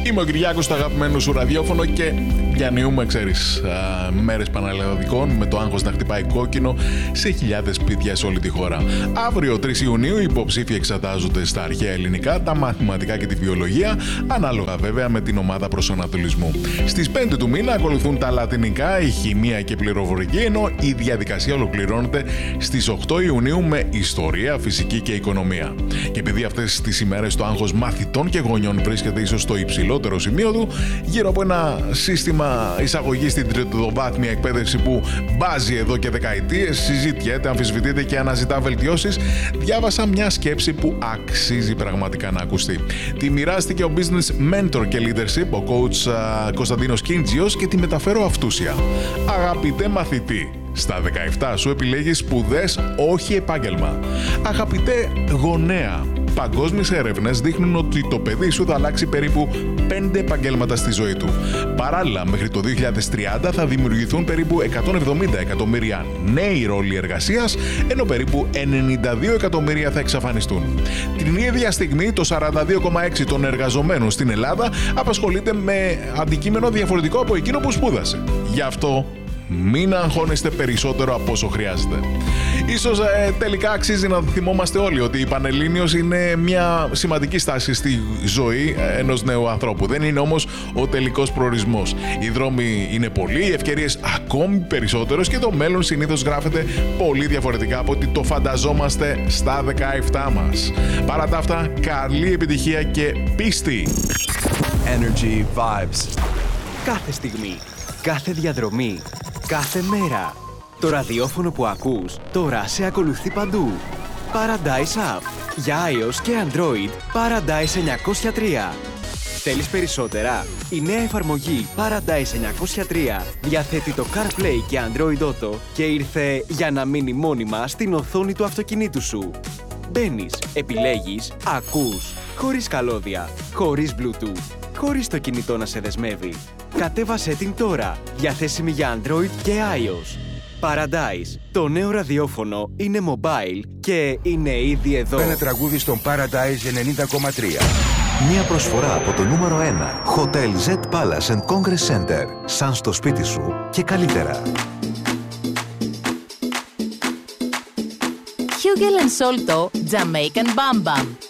Είμαι ο Κυριάκος στο αγαπημένο σου ραδιόφωνο και διανύουμε, ξέρεις, μέρες πανελλαδικών με το άγχος να χτυπάει κόκκινο σε χιλιάδες σπίτια σε όλη τη χώρα. Αύριο 3 Ιουνίου οι υποψήφοι εξετάζονται στα αρχαία ελληνικά, τα μαθηματικά και τη βιολογία, ανάλογα βέβαια με την ομάδα προσανατολισμού. Στις 5 του μήνα ακολουθούν τα λατινικά, η χημεία και πληροφορική, ενώ η διαδικασία ολοκληρώνεται στις 8 Ιουνίου με ιστορία, φυσική και οικονομία. Και επειδή αυτές τις ημέρες το άγχος μαθητών και γονιών βρίσκεται ίσως στο υψηλότερο σημείο του, γύρω από ένα σύστημα εισαγωγής στην τριτοβάθμια εκπαίδευση που μπάζει εδώ και δεκαετίες, συζητιέται, αμφισβητείται και αναζητά βελτιώσεις, διάβασα μια σκέψη που αξίζει πραγματικά να ακουστεί. Τη μοιράστηκε ο business mentor και leadership, ο coach Κωνσταντίνος Κίντζιος, και τη μεταφέρω αυτούσια. Αγαπητέ μαθητή, στα 17 σου επιλέγεις σπουδές, όχι επάγγελμα. Αγαπητέ γονέα, παγκόσμιες έρευνες δείχνουν ότι το παιδί σου θα αλλάξει περίπου 5 επαγγέλματα στη ζωή του. Παράλληλα, μέχρι το 2030 θα δημιουργηθούν περίπου 170 εκατομμύρια νέοι ρόλοι εργασίας, ενώ περίπου 92 εκατομμύρια θα εξαφανιστούν. Την ίδια στιγμή, το 42,6% των εργαζομένων στην Ελλάδα απασχολείται με αντικείμενο διαφορετικό από εκείνο που σπούδασε. Γι' αυτό μην αγχώνεστε περισσότερο από όσο χρειάζεται. Ίσως τελικά αξίζει να θυμόμαστε όλοι ότι η Πανελλήνιος είναι μια σημαντική στάση στη ζωή ενός νέου ανθρώπου. Δεν είναι όμως ο τελικός προορισμός. Οι δρόμοι είναι πολλοί, οι ευκαιρίες ακόμη περισσότερες και το μέλλον συνήθως γράφεται πολύ διαφορετικά από ό,τι το φανταζόμαστε στα 17 μας. Παρά τα αυτά, καλή επιτυχία και πίστη! Energy Vibes. Κάθε στιγμή, κάθε διαδρομή, κάθε μέρα. Το ραδιόφωνο που ακούς τώρα σε ακολουθεί παντού. Paradise App. Για iOS και Android, Paradise 903. Θέλεις περισσότερα? Η νέα εφαρμογή Paradise 903 διαθέτει το CarPlay και Android Auto και ήρθε για να μείνει μόνιμα στην οθόνη του αυτοκινήτου σου. Μπαίνεις, επιλέγεις, ακούς, χωρίς καλώδια, χωρίς Bluetooth, χωρίς το κινητό να σε δεσμεύει. Κατέβασέ την τώρα, διαθέσιμη για Android και iOS. Paradise, το νέο ραδιόφωνο, είναι mobile και είναι ήδη εδώ. Ένα τραγούδι στον Paradise 90,3. Μια προσφορά από το νούμερο 1 Hotel Z Palace and Congress Center. Σαν στο σπίτι σου και καλύτερα. Hugel & Solto Jamaican Bam Bam.